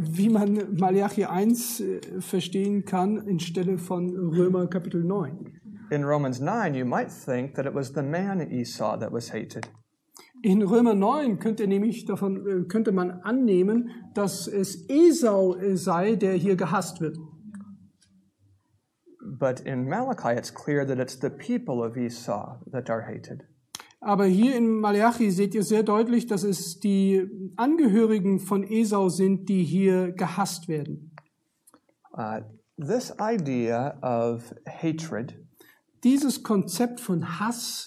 wie man Malachi 1 verstehen kann, anstelle von Römer Kapitel 9. In Romans 9, you might think that it was the man Esau that was hated. In Römer 9 könnte man annehmen, dass es Esau sei, der hier gehasst wird. But in Malachi, it's clear that it's the people of Esau that are hated. Aber hier in Malachi seht ihr sehr deutlich, dass es die Angehörigen von Esau sind, die hier gehasst werden. This idea of hatred, Dieses Konzept von Hass,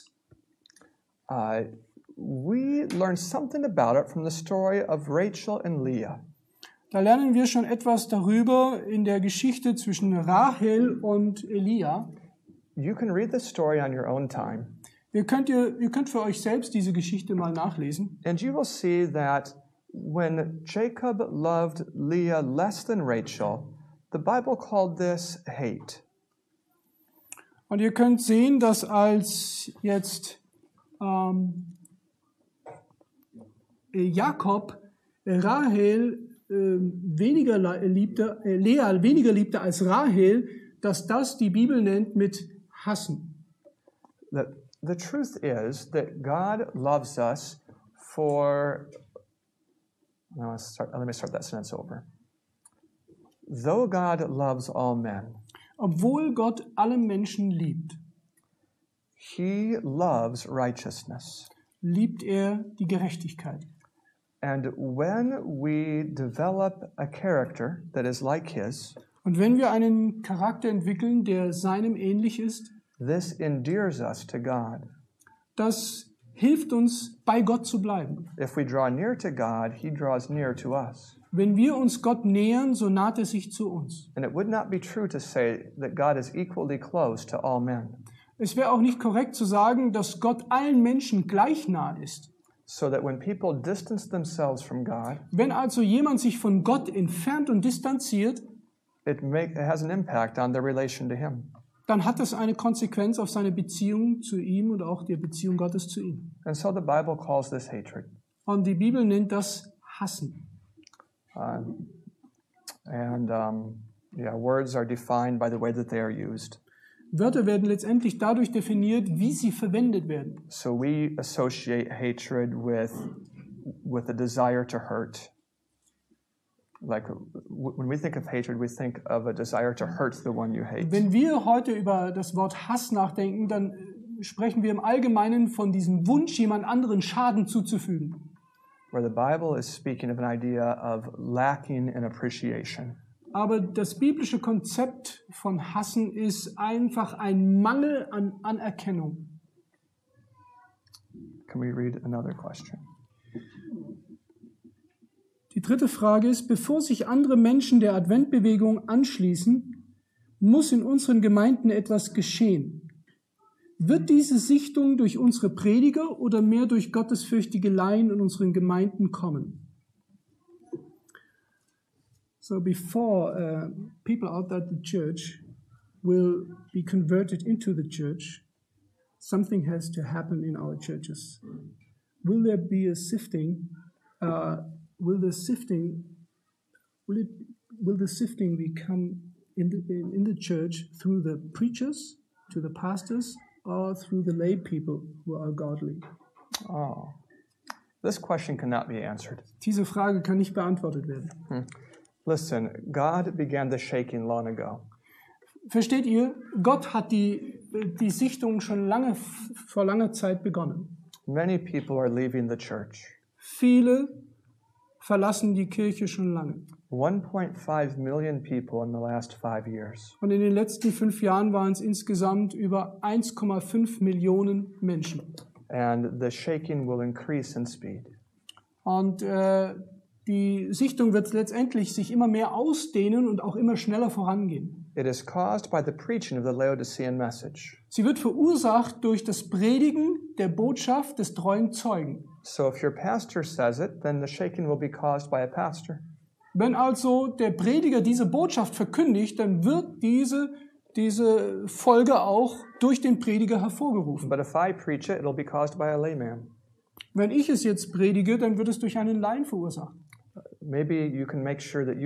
we learn something about it from the story of Rachel and Leah. da lernen wir schon etwas darüber in der Geschichte zwischen Rahel und Elia. You can read the story on your own time. Ihr könnt für euch selbst diese Geschichte mal nachlesen. And you will see that when Jacob loved Leah less than Rachel, the Bible called this hate. Und ihr könnt sehen, dass als jetzt Jakob Rahel Lea weniger liebte als Rahel, dass das die Bibel nennt mit hassen. The truth is that God loves us for... let me start that sentence over. Though God loves all men, Obwohl Gott alle Menschen liebt, He loves righteousness. liebt er die Gerechtigkeit. And when we develop a character that is like His, Und wenn wir einen Charakter entwickeln, der seinem ähnlich ist, this endears us to God. das hilft uns, bei Gott zu bleiben. If we draw near to God, He draws near to us. Wenn wir uns Gott nähern, so naht er sich zu uns. And it would not be true to say that God is equally close to all men. Es wäre auch nicht korrekt zu sagen, dass Gott allen Menschen gleich nah ist. So that when people distance themselves from God, Wenn also jemand sich von Gott entfernt und distanziert, it has an impact on their relation to Him. dann hat das eine Konsequenz auf seine Beziehung zu ihm und auch die Beziehung Gottes zu ihm. And so the Bible calls this hatred. Und die Bibel nennt das Hassen. Words are defined by the way that they are used. Wörter werden letztendlich dadurch definiert, wie sie verwendet werden. So we associate hatred with a desire to hurt. Like when we think of hatred, we think of a desire to hurt the one you hate. Wenn wir heute über das Wort Hass nachdenken, dann sprechen wir im Allgemeinen von diesem Wunsch, jemand anderen Schaden zuzufügen. Where the Bible is speaking of an idea of lacking in appreciation. Aber das biblische Konzept von Hassen ist einfach ein Mangel an Anerkennung. Can we read another question? Die dritte Frage ist, bevor sich andere Menschen der Adventbewegung anschließen, muss in unseren Gemeinden etwas geschehen. Wird diese Sichtung durch unsere Prediger oder mehr durch gottesfürchtige Laien in unseren Gemeinden kommen? So before people outside the church will be converted into the church, something has to happen in our churches. Will there be a sifting? Will the sifting become in the church through the preachers, to the pastors, or through the lay people who are godly? Oh, this question cannot be answered. Diese Frage kann nicht beantwortet werden. Listen, God began the shaking long ago. Versteht ihr? Gott hat die Sichtung schon vor langer Zeit begonnen. Many people are leaving the church. Viele verlassen die Kirche schon lange. 1.5 million people in the last 5 years. Und in den letzten 5 Jahren waren es insgesamt über 1,5 Millionen Menschen. And the shaking will increase in speed. Und die Sichtung wird letztendlich sich immer mehr ausdehnen und auch immer schneller vorangehen. It is caused by the preaching of the Laodicean message. Sie wird verursacht durch das Predigen der Botschaft des treuen Zeugen. So if your pastor says it, then the shaking will be caused by a pastor. Wenn also der Prediger diese Botschaft verkündigt, dann wird diese Folge auch durch den Prediger hervorgerufen. But if I preach it, it'll be caused by a layman. Wenn ich es jetzt predige, dann wird es durch einen Laien verursacht. Maybe you can make sure that you